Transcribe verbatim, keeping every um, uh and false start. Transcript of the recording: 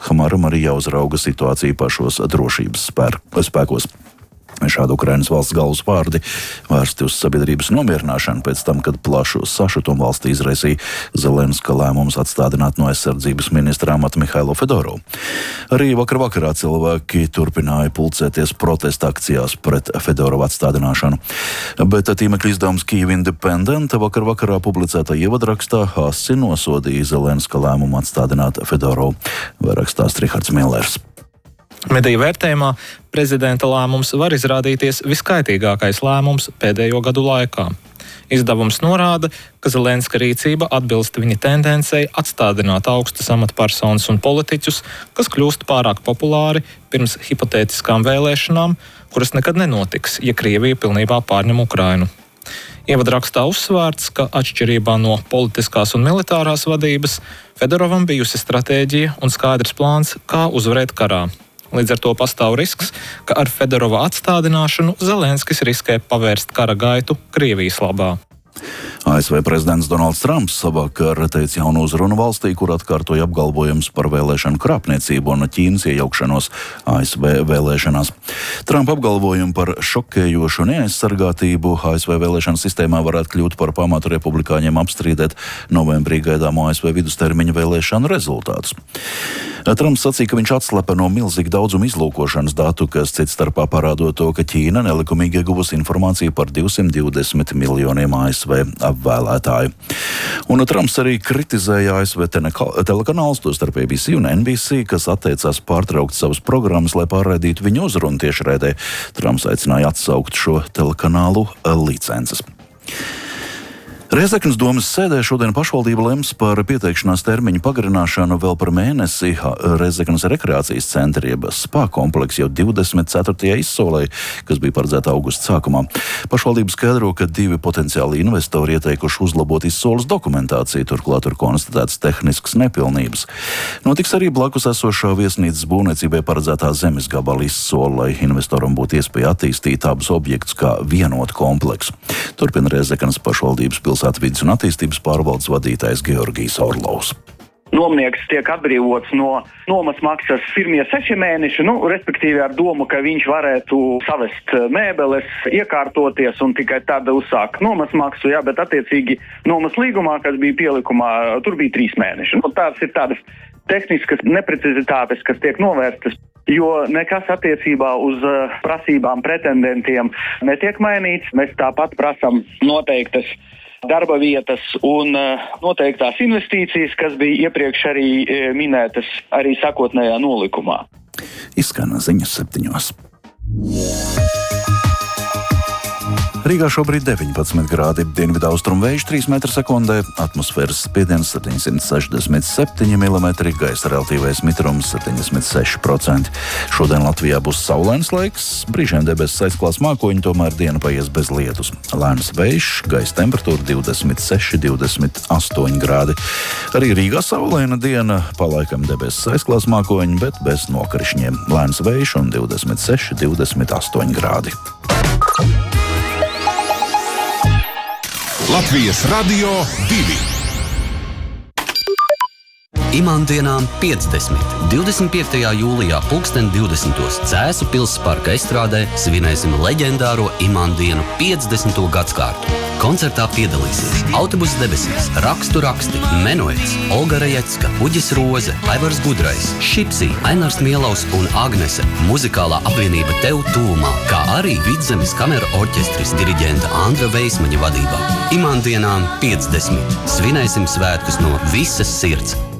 Hamaram arī jāuzrauga situācija pašos drošības spēr, spēkos. Šādi Ukrainas valsts galvas vārdi vērsti uz sabiedrības nomierināšanu pēc tam, kad plašu sašutumu valstī izraisīja Zelenska lēmums atstādināt no aizsardzības ministra amata Mihailo Fedorovu. Arī vakar vakarā cilvēki turpināja pulcēties protesta akcijās pret Fedorovu atstādināšanu. Bet tīmekļa izdevums Kyiv Independent vakar vakarā publicētā ievadrakstā asi nosodīja Zelenska lēmumu atstādināt Fedorovu. Vairāk stāsta Rihards Millers. Mediju vērtējumā prezidenta lēmums var izrādīties viskaitīgākais lēmums pēdējo gadu laikā. Izdevums norāda, ka Zelenska rīcība atbilst viņa tendencei atstādināt augstas amatpersonas un politiķus, kas kļūst pārāk populāri pirms hipotētiskām vēlēšanām, kuras nekad nenotiks, ja Krievija pilnībā pārņem Ukrainu. Ievadrakstā uzsvērts, ka atšķirībā no politiskās un militārās vadības, Fedorovam bijusi stratēģija un skaidrs plāns, kā uzvarēt karā. Līdz ar to pastāv risks, ka ar Fedorova atstādināšanu Zelenskis riskē pavērst kara gaitu Krievijas labā. A S V prezidents Donalds Trumps savakar teica jaunu uzrunu valstī, kur atkārtoja apgalvojums par vēlēšanu krāpniecību un Ķīnas iejaukšanos A S V vēlēšanās. Trumpa apgalvojumi par šokējošu neaizsargātību A S V vēlēšanu sistēmā varētu kļūt par pamatu republikāņiem apstrīdēt novembrī gaidāmo A S V vidustermiņa vēlēšanu rezultātus. Trumps sacīja, ka viņš atslepeno milzīgu daudzumu izlūkošanas datu, kas cits starpā parādot to, ka Ķīna nelikumīgi ieguvusi informāciju par divsimt divdesmit miljoniem A S V apvēlētāju. Un Trumps arī kritizēja A S V telekanālus, tostarp A B C un N B C, kas atteicās pārtraukt savas programmas, lai pārraidītu viņu uzrunu tiešraidē. Trumps aicināja atsaukt šo telekanālu licences. Rēzeknes domas sēdē šodien pašvaldība lems par pieteikšanās termiņu pagarināšanu vēl par mēnesi. Rēzeknes rekreācijas centri, jeb spā kompleks jau divdesmit ceturtajā izsolē, kas bija paredzēta augusta sākumā. Pašvaldība skaidro, ka divi potenciāli investori ieteikuši uzlabot izsoles dokumentāciju, turklāt tur konstatētas tehniskas nepilnības. Notiks arī blakus esošā viesnīcas būvniecībai paredzētā zemes gabala izsole, lai investoram būtu iespēja attīstīt abus objektus kā vienotu kompleksu. Turpina Rēzeknes pašvaldības pilsētas vides un attīstības pārvaldes vadītājs Georgijs Orlovs. Nomnieks tiek atbrīvots no nomas maksas pirmie seši mēneši, nu, respektīvi ar domu, ka viņš varētu savest mēbeles, iekārtoties un tikai tad uzsākt nomas maksu, jā, bet attiecīgi nomas līgumā, kas bija pielikumā, tur bija trīs mēneši. Nu, tās ir tādas tehniskas neprecizitātes, kas tiek novērstas, jo nekas attiecībā uz prasībām pretendentiem netiek mainīts. Mēs tāpat prasam noteiktas darba vietas un noteiktās investīcijas, kas bija iepriekš arī minētas arī sākotnējā nolikumā. Izskan ziņas septiņos. Rīgā šobrīd deviņpadsmit grādi, dienvidu austrumu vējš trīs metri sekundē, atmosfēras spiediens septiņsimt sešdesmit septiņi milimetri, gaisa relatīvais mitrums septiņdesmit seši procenti. Šodien Latvijā būs saulains laiks, brīžiem debesis aizklās mākoņi, tomēr diena paies bez lietus. Lēns vējš, gaisa temperatūra divdesmit seši līdz divdesmit astoņi grādi. Arī Rīgā saulaina diena, palaikam debesis aizklās mākoņi, bet bez nokrišņiem. Lēns vējš un divdesmit seši līdz divdesmit astoņi grādi. Latvijas Radio divi. Imandienām piecdesmit. divdesmit piektajā jūlijā pulksten divdesmitos Cēsu Pilsparka estrādē svinēsim leģendāro Imandienu piecdesmito gadskārtu. Koncertā piedalīsies Autobuss debesīs, Rakstu raksti, Menuets, Olga Rajecka, Uģis Roze, Aivars Gudrais, Šipsī, Ainars Mielaus un Agnese, muzikālā apvienība Tev tūmā, kā arī Vidzemes kamera orķestris diriģenta Andra Veismaņa vadībā. Imandienām piecdesmit. Svinēsim svētkus no visas sirds.